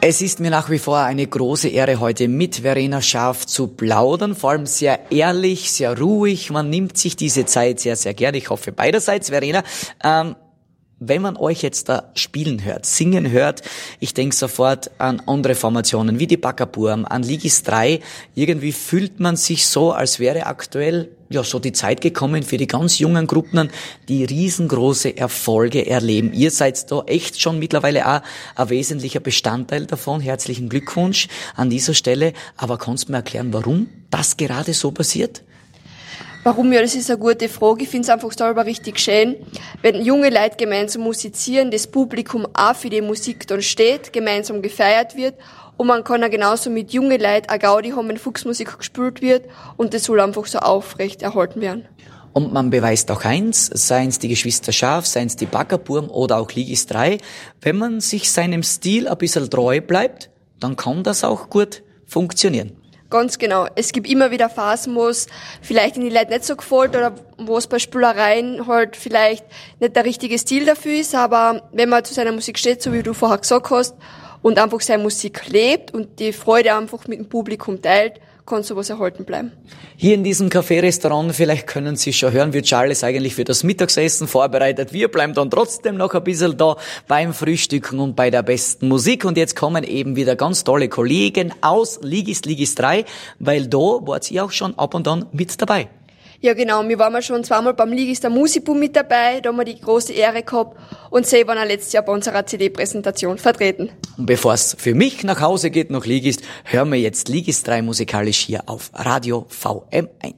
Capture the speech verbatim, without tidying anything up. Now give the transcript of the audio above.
Es ist mir nach wie vor eine große Ehre, heute mit Verena Scharf zu plaudern. Vor allem sehr ehrlich, sehr ruhig. Man nimmt sich diese Zeit sehr, sehr gerne. Ich hoffe beiderseits, Verena. Ähm, wenn man euch jetzt da spielen hört, singen hört, ich denke sofort an andere Formationen wie die Backerburm, an Ligis drei. Irgendwie fühlt man sich so, als wäre aktuell ja so die Zeit gekommen für die ganz jungen Gruppen, die riesengroße Erfolge erleben. Ihr seid da echt schon mittlerweile auch ein wesentlicher Bestandteil davon. Herzlichen Glückwunsch an dieser Stelle. Aber kannst du mir erklären, warum das gerade so passiert? Warum? Ja, das ist eine gute Frage. Ich finde es einfach selber richtig schön, wenn junge Leute gemeinsam musizieren, das Publikum auch für die Musik dann steht, gemeinsam gefeiert wird und man kann auch genauso mit jungen Leuten eine Gaudi haben, wenn Fuchsmusik gespielt wird und das soll einfach so aufrecht erhalten werden. Und man beweist auch eins, seien es die Geschwister Scharf, seien es die Backerburm oder auch Ligis drei, wenn man sich seinem Stil ein bisschen treu bleibt, dann kann das auch gut funktionieren. Ganz genau. Es gibt immer wieder Phasen, wo es vielleicht in die Leute nicht so gefällt oder wo es bei Spielereien halt vielleicht nicht der richtige Stil dafür ist, aber wenn man zu seiner Musik steht, so wie du vorher gesagt hast, und einfach seine Musik lebt und die Freude einfach mit dem Publikum teilt, kann sowas erhalten bleiben. Hier in diesem Café-Restaurant, vielleicht können Sie schon hören, wird schon alles eigentlich für das Mittagessen vorbereitet. Wir bleiben dann trotzdem noch ein bisschen da beim Frühstücken und bei der besten Musik. Und jetzt kommen eben wieder ganz tolle Kollegen aus Ligis, Ligis drei, weil da wart ihr auch schon ab und an mit dabei. Ja genau, wir waren schon zweimal beim Ligis der Musibu mit dabei, da haben wir die große Ehre gehabt und sie waren auch letztes Jahr bei unserer C D-Präsentation vertreten. Und bevor es für mich nach Hause geht nach Ligis, hören wir jetzt Ligis drei musikalisch hier auf Radio V M eins.